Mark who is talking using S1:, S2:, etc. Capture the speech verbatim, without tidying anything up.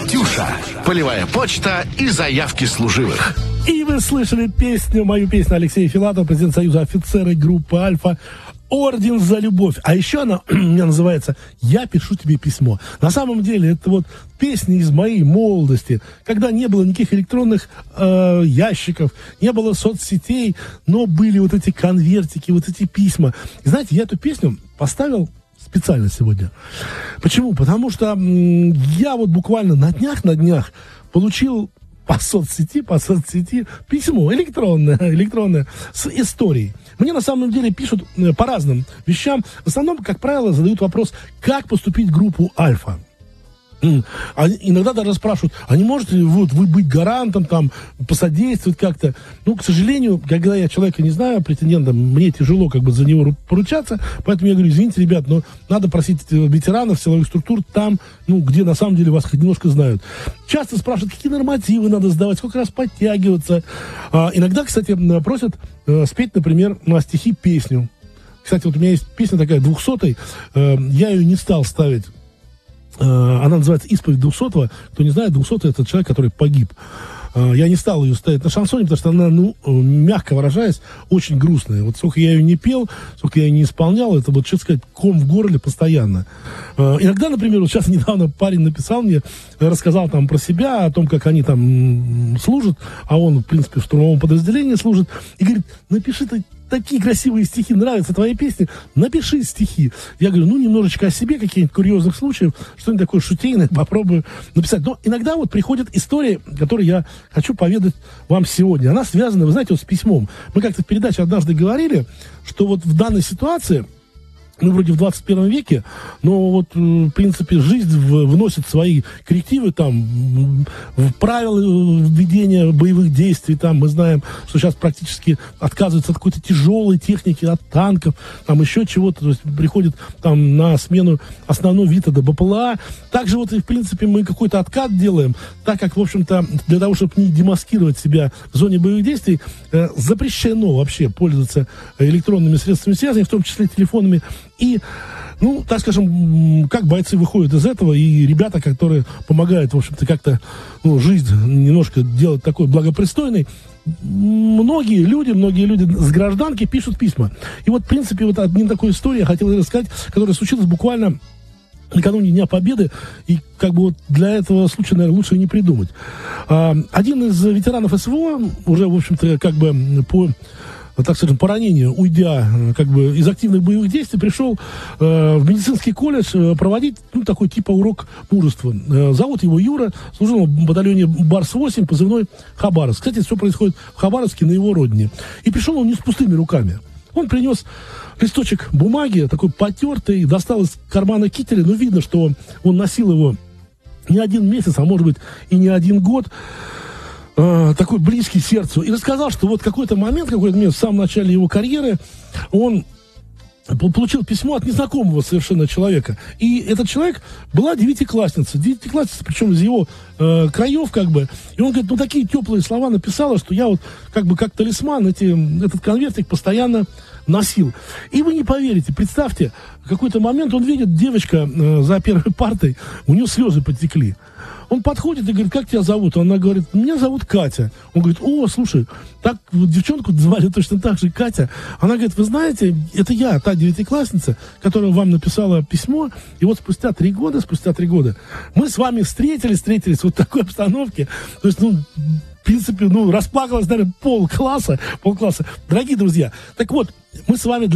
S1: Катюша. Полевая почта и заявки служивых.
S2: И вы слышали песню, мою песню Алексея Филатова, президент Союза офицеров группы «Альфа». «Орден за любовь». А еще она у меня называется «Я пишу тебе письмо». На самом деле, это вот песни из моей молодости, когда не было никаких электронных э, ящиков, не было соцсетей, но были вот эти конвертики, вот эти письма. И знаете, я эту песню поставил специально сегодня. Почему? Потому что м- я вот буквально на днях, на днях получил по соцсети, по соцсети письмо электронное, электронное с историей. Мне на самом деле пишут э, по разным вещам. В основном, как правило, задают вопрос, как поступить в группу «Альфа». А иногда даже спрашивают, а не можете ли вот, вы быть гарантом, там, посодействовать как-то? Ну, к сожалению, когда я человека не знаю, претендента, мне тяжело как бы за него поручаться, поэтому я говорю, извините, ребят, но надо просить ветеранов силовых структур там, ну, где на самом деле вас хоть немножко знают. Часто спрашивают, какие нормативы надо сдавать, сколько раз подтягиваться. А, иногда, кстати, просят э, спеть, например, на стихи песню. Кстати, вот у меня есть песня такая, двухсотая, э, я ее не стал ставить. Она называется «Исповедь двухсотого». Кто не знает, двухсотый — это человек, который погиб. Я не стал ее ставить на шансоне, потому что она, ну, мягко выражаясь, очень грустная. Вот сколько я ее не пел, сколько я ее не исполнял, это вот, что сказать, ком в горле постоянно. Иногда, например, вот сейчас недавно парень написал мне, рассказал там про себя, о том, как они там служат, а он, в принципе, в штурмовом подразделении служит, и говорит, напиши ты такие красивые стихи, нравятся твои песни, напиши стихи. Я говорю, ну, немножечко о себе, каких-нибудь курьезных случаев, что-нибудь такое шутейное попробую написать. Но иногда вот приходят истории, которые я хочу поведать вам сегодня. Она связана, вы знаете, вот с письмом. Мы как-то в передаче однажды говорили, что вот в данной ситуации, мы вроде в двадцать первом веке, но вот, в принципе, жизнь вносит свои коррективы там, в правила ведения боевых действий. Там мы знаем, что сейчас практически отказываются от какой-то тяжелой техники, от танков, там еще чего-то. То есть приходит там на смену основной вид это БПЛА. Также вот, в принципе, мы какой-то откат делаем, так как, в общем-то, для того, чтобы не демаскировать себя в зоне боевых действий, э, запрещено вообще пользоваться электронными средствами связи, в том числе телефонами. И, ну, так скажем, как бойцы выходят из этого, и ребята, которые помогают, в общем-то, как-то, ну, жизнь немножко делать такой благопристойной, многие люди, многие люди с гражданки пишут письма. И вот, в принципе, вот одна такой история я хотел рассказать, которая случилась буквально накануне Дня Победы, и как бы вот для этого случая, наверное, лучше и не придумать. А, один из ветеранов СВО, уже, в общем-то, как бы по... так скажем, по ранению, уйдя как бы из активных боевых действий, пришел э, в медицинский колледж э, проводить, ну, такой типа урок мужества. Э, зовут его Юра, служил в батальоне Барс восемь, позывной Хабаровск. Кстати, все происходит в Хабаровске, на его родине. И пришел он не с пустыми руками. Он принес листочек бумаги, такой потертый, достал из кармана кителя, но видно, что он, он носил его не один месяц, а может быть и не один год, такой близкий сердцу, и рассказал, что вот какой-то момент, какой-то момент в самом начале его карьеры он получил письмо от незнакомого совершенно человека. И этот человек была девятиклассница. Девятиклассница, причем из его э, краев, как бы. И он говорит, ну, такие теплые слова написала, что я вот как бы как талисман эти, этот конвертик постоянно носил. И вы не поверите, представьте, в какой-то момент он видит, девочка э, за первой партой, у нее слезы потекли. Он подходит и говорит, как тебя зовут? Она говорит, меня зовут Катя. Он говорит, о, слушай, так вот девчонку звали точно так же, Катя. Она говорит, вы знаете, это я, та девятиклассница, которая вам написала письмо, и вот спустя три года, спустя три года мы с вами встретились, встретились в вот такой обстановке. То есть, ну, в принципе, ну, расплакалось, наверное, полкласса, полкласса. Дорогие друзья, так вот, мы с вами для